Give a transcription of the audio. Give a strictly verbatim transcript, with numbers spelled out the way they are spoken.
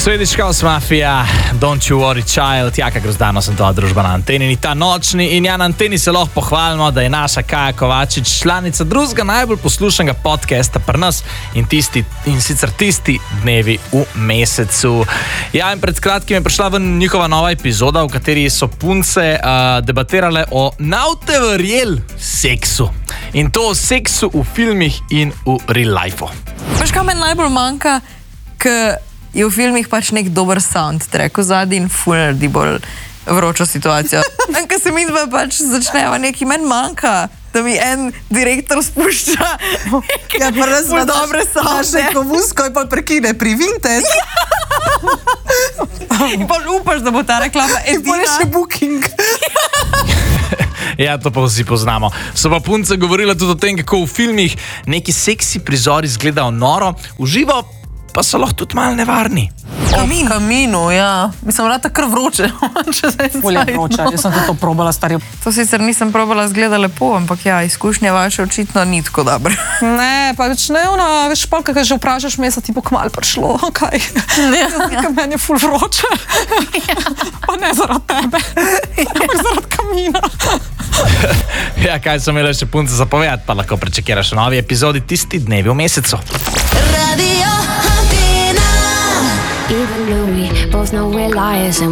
Swedish House Mafia, Don't You Worry Child, Jaka Grozdano sem tvoja družba na anteni, ni ta nočni in ja, na anteni se lahko pohvalimo, da je naša Kaja Kovačič članica drugega najbolj poslušanega podcasta pri nas in, tisti, in sicer tisti dnevi v mesecu. Ja, in pred kratkim je prišla ven njihova nova epizoda, v kateri so punce uh, debatirale o navte verjel seksu. In to o seksu v filmih in v real lifeu. Veš, kaj meni najbolj manjka, ker je v filmih pač nek dober soundtrack v zadnji in ful naredi bolj vročo situacijo. Ker se mi dva pač začneva neki, meni manjka, da mi en direktor spušča neke ja, ful dobre sounde. Neko musko in pa prekine pri Vinted. In pa upaš, da bo ta reklama edina. In pa je še booking. Ja, to pa vsi poznamo. So pa punce govorile tudi o tem, kako v filmih neki seksi prizori izgledajo noro, v živo pa so lahko tudi malo nevarni. Kamin. O kaminu, ja. Mislim, vrata kar vroče. Bolje vroče, jaz sem to probala, stari. To sicer nisem probala, zgleda lepo, ampak ja, izkušnja vaše očitno ni tako dobra. Ne, pa več ne, ona, veš, polka, kaj že vprašaš, me se ti bo kmal prišlo, kaj? Ja. Kaj meni je ful vroče. Ja. Pa ne zaradi tebe, ampak zaradi kamina. Ja, kaj so imele še punce zapovedati, pa lahko prečekiraš v novi epizodi tisti dnevi v mesecu. Radio Antena. Even Louis both know we're liars and